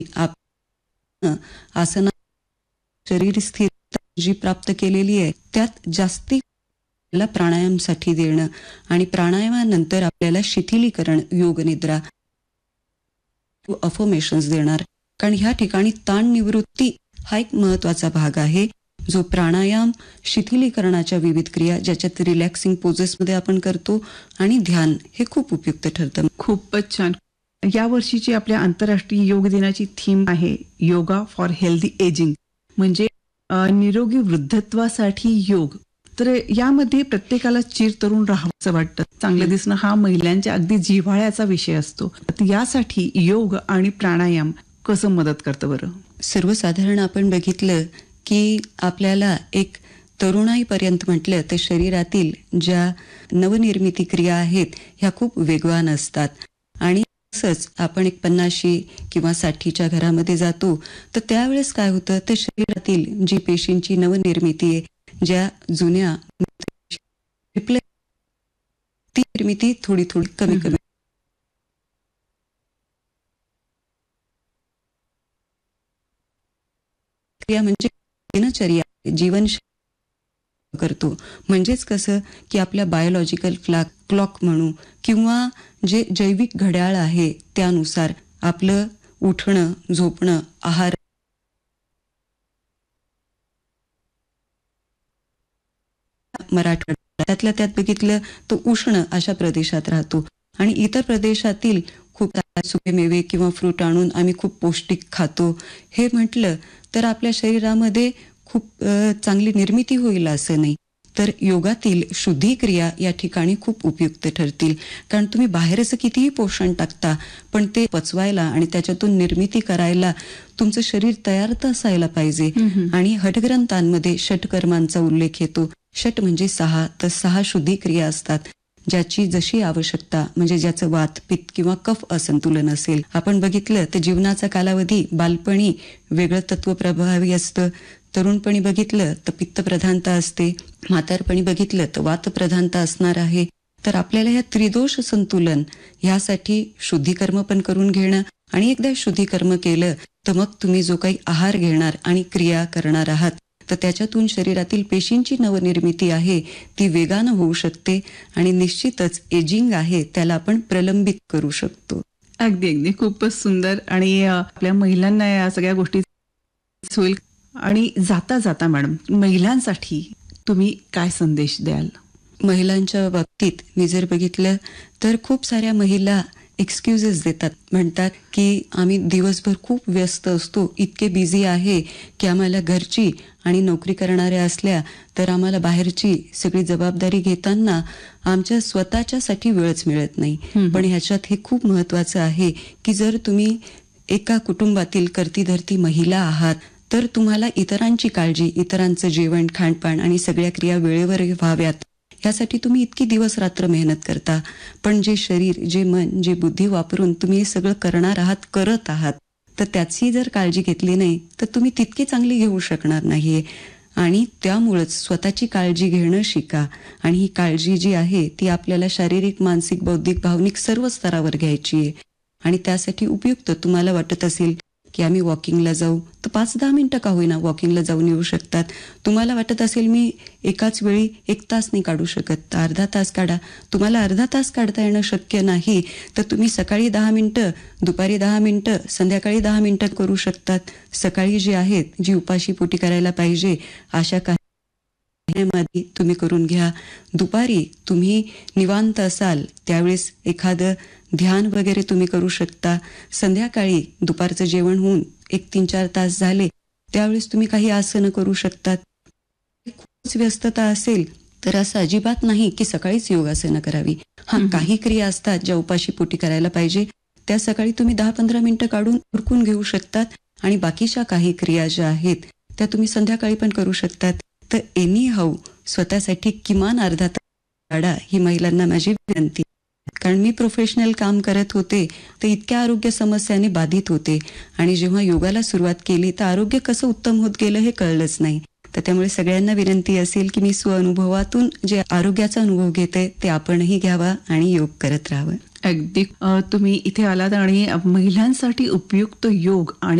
आसना शरीर स्थिरता जी प्राप्त केलेली आहे त्यात जास्ती प्राणायामसाठी देणं आणि प्राणायामानंतर आपल्याला शिथिलीकरण, योग निद्रा, अफर्मेशन्स देणार. कारण ह्या ठिकाणी ताण निवृत्ती हा एक महत्वाचा भाग आहे, जो प्राणायाम, शिथिलीकरणाच्या विविध क्रिया ज्याच्यात रिलॅक्सिंग पोजेसमध्ये आपण करतो आणि ध्यान हे खूप उपयुक्त ठरतं. खूपच छान. या वर्षीची आपल्या आंतरराष्ट्रीय योग दिनाची थीम आहे योगा फॉर हेल्दी एजिंग, म्हणजे निरोगी वृद्धत्वासाठी योग. तर यामध्ये प्रत्येकाला चिरतरुण राहावंसं वाटतं, चांगलं दिसणं हा महिलांच्या अगदी जिव्हाळ्याचा विषय असतो. यासाठी योग आणि प्राणायाम कसं मदत करतं बरं? सर्वसाधारण आपण बघितलं की आपल्याला एक तरुणाईपर्यंत म्हटलं तर शरीरातील ज्या नवनिर्मिती क्रिया आहेत ह्या खूप वेगवान असतात. आणि तसंच आपण एक 50 किंवा 60च्या घरामध्ये जातो तर त्यावेळेस काय होतं, तर शरीरातील जी पेशींची नवनिर्मिती आहे, ज्या जुन्या ती निर्मिती थोडी थोडी कमी कमी क्रिया म्हणजे दिनचर्या, जीवनशैली करतो. म्हणजेच कसं की आपल्या बायोलॉजिकल क्लॉक म्हणू किंवा जे जैविक घड्याळ आहे त्यानुसार आपलं उठणं, झोपणं, आहार मराठवाड्यात त्यातल्या त्यात बघितलं तर उष्ण अशा प्रदेशात राहतो आणि इतर प्रदेशातील खूप सुके मेवे किंवा फ्रूट आणून आम्ही खूप पौष्टिक खातो. हे म्हटलं तर आपल्या शरीरामध्ये खूप चांगली निर्मिती होईल असं नाही. तर योगातील शुद्धी क्रिया या ठिकाणी खूप उपयुक्त ठरतील. कारण तुम्ही बाहेरचं कितीही पोषण टाकता पण ते पचवायला आणि त्याच्यातून निर्मिती करायला तुमचं शरीर तयार तर असायला पाहिजे. आणि हठग्रंथांमध्ये षटकर्मांचा उल्लेख येतो. षट म्हणजे 6, तर 6 शुद्धी क्रिया असतात ज्याची जशी आवश्यकता, म्हणजे ज्याचं वात, पित्त किंवा कफ असंतुलन असेल. आपण बघितलं तर जीवनाचा कालावधी बालपणी वेगळं तत्व प्रभावी असतं, तरुणपणी बघितलं तर पित्त प्रधानता असते, म्हातारपणी बघितलं तर वात प्रधानता असणार आहे. तर आपल्याला या त्रिदोष संतुलन ह्यासाठी शुद्धीकर्म पण करून घेणं आणि एकदा शुद्धीकर्म केलं तर मग तुम्ही जो काही आहार घेणार आणि क्रिया करणार आहात तर त्याच्यातून शरीरातील पेशींची नवनिर्मिती आहे ती वेगानं होऊ शकते आणि निश्चितच एजिंग आहे त्याला आपण प्रलंबित करू शकतो. अगदी अगदी खूपच सुंदर. आणि आपल्या महिलांना या सगळ्या गोष्टी होईल. आणि जाता जाता मॅडम, महिलांसाठी तुम्ही काय संदेश द्याल? महिलांच्या बाबतीत मी जर बघितलं तर खूप साऱ्या महिला एक्सक्युजेस देतात, म्हणतात की आम्ही दिवसभर खूप व्यस्त असतो, इतके बिझी आहे की आम्हाला घरची आणि नोकरी करणाऱ्या असल्या तर आम्हाला बाहेरची सगळी जबाबदारी घेताना आमच्या स्वतःच्यासाठी वेळच मिळत नाही. पण ह्याच्यात हे खूप महत्वाचं आहे की जर तुम्ही एका कुटुंबातील करती धरती महिला आहात तर तुम्हाला इतरांची काळजी, इतरांचं जेवण, खाणपान आणि सगळ्या क्रिया वेळेवर व्हाव्यात यासाठी तुम्ही इतकी दिवस रात्र मेहनत करता. पण जे शरीर, जे मन, जे बुद्धी वापरून तुम्ही हे सगळं करत आहात तर त्याची जर काळजी घेतली नाही तर तुम्ही तितकी चांगली घेऊ शकणार नाहीये. आणि त्यामुळेच स्वतःची काळजी घेणं शिका. आणि ही काळजी जी आहे ती आपल्याला शारीरिक, मानसिक, बौद्धिक, भावनिक सर्व स्तरावर घ्यायची आहे. आणि त्यासाठी उपयुक्त तुम्हाला वाटत असेल की आम्ही वॉकिंगला जाऊ तर 5-10 मिनिटं का होईना वॉकिंगला जाऊन येऊ शकतात. तुम्हाला वाटत असेल मी एकाच वेळी 1 तास नाही काढू शकत तर अर्धा तास काढा. तुम्हाला अर्धा तास काढता येणं शक्य नाही तर तुम्ही सकाळी 10 मिनिटं, दुपारी 10 मिनिटं, संध्याकाळी 10 मिनिटं करू शकतात. सकाळी जी आहेत, जी उपाशी पोटी करायला पाहिजे अशा काही मध्ये तुम्ही करून घ्या. दुपारी तुम्ही निवांत असाल त्यावेळेस एखादं ध्यान वगैरे तुम्ही करू शकता. संध्याकाळी दुपारचं जेवण होऊन 1-3-4 तास झाले त्यावेळेस तुम्ही काही आसनं करू शकतात. खूपच व्यस्तता असेल तर असं अजिबात नाही की सकाळीच योगासनं करावी. काही क्रिया असतात ज्या उपाशी पोटी करायला पाहिजे त्या सकाळी तुम्ही 10-15 मिनिटं काढून उरकून घेऊ शकतात आणि बाकीच्या काही क्रिया ज्या आहेत त्या तुम्ही संध्याकाळी पण करू शकतात. तर एनी हाऊ स्वतःसाठी किमान अर्धा तास काढा ही महिलांना माझी विनंती. कारण मी प्रोफेशनल काम करत होते तर इतक्या आरोग्य समस्यांनी बाधित होते आणि जेव्हा योगाला सुरुवात केली तर आरोग्य कसं उत्तम होत गेलं हे कळलंच नाही. तर त्यामुळे सगळ्यांना विनंती असेल की मी स्वअनुभवातून जे आरोग्याचा अनुभव घेते ते आपणही घ्यावा आणि योग करत राहावं. अगदी तुम्ही इथे आलात आणि महिलांसाठी उपयुक्त योग आणि